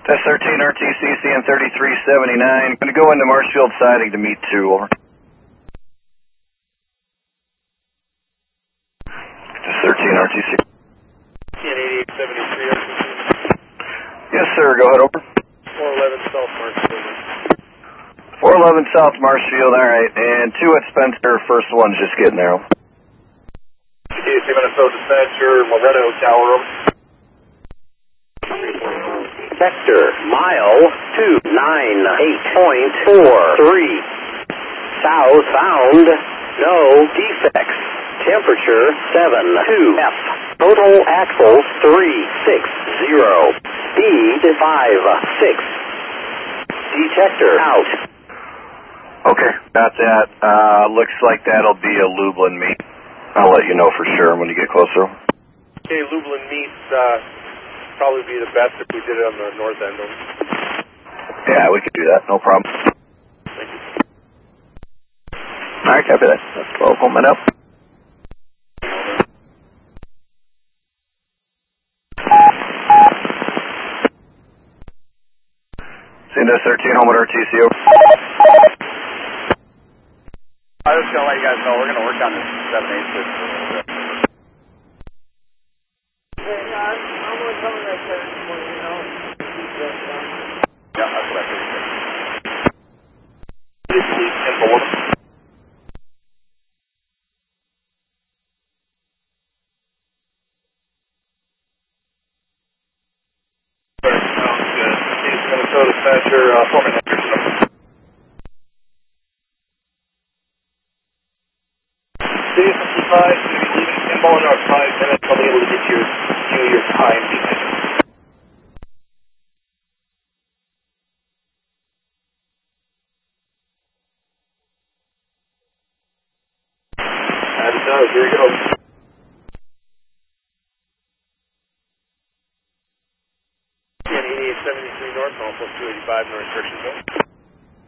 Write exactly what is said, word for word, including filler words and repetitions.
S thirteen R T C C N thirty-three seventy-nine. Going to go into Marshfield siding to meet two, over. S thirteen R T C. C N eighty-eight seventy-three R T C. Yes, sir. Go ahead, over. four eleven South Marshfield. four eleven South Marshfield, all right. And two at Spencer. First one's just getting there. D C Minnesota dispatcher, Loretto Tower, over. Sector, mile two nine eight point four three. South bound, no defects. Temperature seven two F. Total axles three six zero. Speed five six. Detector out. Okay, got that. Uh, looks like that'll be a Lublin meet. I'll let you know for sure when you get closer. Okay, Lublin meets, uh, probably be the best if we did it on the north end. Over. Yeah, we could do that. No problem. Thank you. All right, copy that. That's twelve coming up. C N S thirteen, home at R T C. Over. I was going to let you guys know we're going to work on this seven eight six. Hey, I'm, I'm going to come in that seven twenty, you know. Yeah, that's what I figured. This is simple. Sounds good. D C Minnesota dispatcher, uh, Foreman Henderson. C fifty-five, so you're leaving Kimball in about five minutes. I'll be able to get you, you your time. That it does. Here we go. C N eighty-eight seventy-three north, also two eighty-five north, Christiansville.